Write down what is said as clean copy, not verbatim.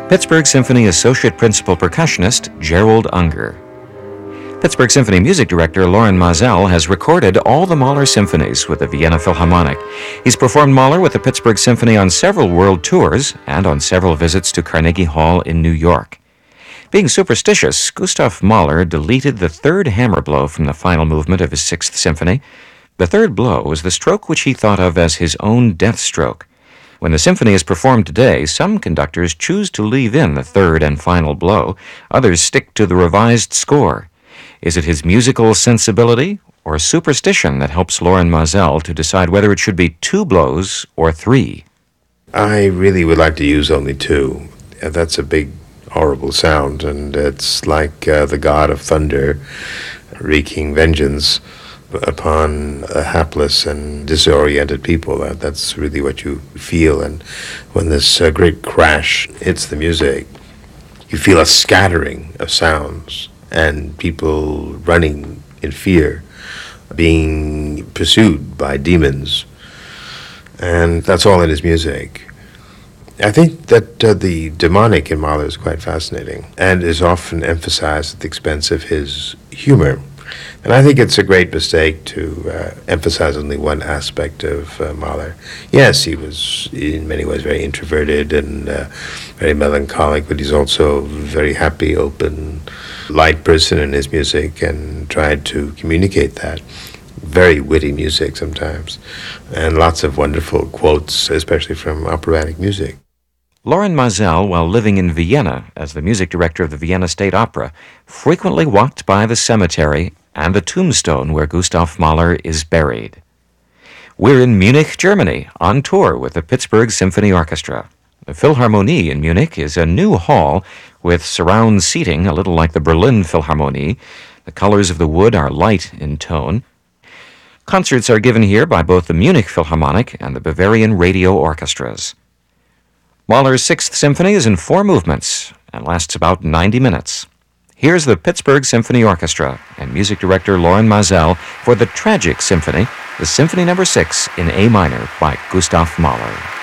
Pittsburgh Symphony Associate Principal Percussionist Gerald Unger. Pittsburgh Symphony Music Director Loren Maazel has recorded all the Mahler symphonies with the Vienna Philharmonic. He's performed Mahler with the Pittsburgh Symphony on several world tours and on several visits to Carnegie Hall in New York. Being superstitious, Gustav Mahler deleted the third hammer blow from the final movement of his Sixth Symphony. The third blow was the stroke which he thought of as his own death stroke. When the symphony is performed today, some conductors choose to leave in the third and final blow. Others stick to the revised score. Is it his musical sensibility or superstition that helps Loren Maazel to decide whether it should be 2 blows or 3? I really would like to use only 2. That's a big, horrible sound, and it's like the god of thunder wreaking vengeance upon a hapless and disoriented people. That's really what you feel. And when this great crash hits the music, you feel a scattering of sounds and people running in fear, being pursued by demons. And that's all in his music. I think that the demonic in Mahler is quite fascinating and is often emphasized at the expense of his humor. And I think it's a great mistake to emphasize only one aspect of Mahler. Yes, he was in many ways very introverted and very melancholic, but he's also a very happy, open, light person in his music and tried to communicate that. Very witty music sometimes, and lots of wonderful quotes, especially from operatic music. Loren Maazel, while living in Vienna as the music director of the Vienna State Opera, frequently walked by the cemetery and the tombstone where Gustav Mahler is buried. We're in Munich, Germany, on tour with the Pittsburgh Symphony Orchestra. The Philharmonie in Munich is a new hall with surround seating, a little like the Berlin Philharmonie. The colors of the wood are light in tone. Concerts are given here by both the Munich Philharmonic and the Bavarian Radio Orchestras. Mahler's Sixth Symphony is in 4 movements and lasts about 90 minutes. Here's the Pittsburgh Symphony Orchestra and music director Loren Maazel for the Tragic Symphony, the Symphony No. 6 in A minor by Gustav Mahler.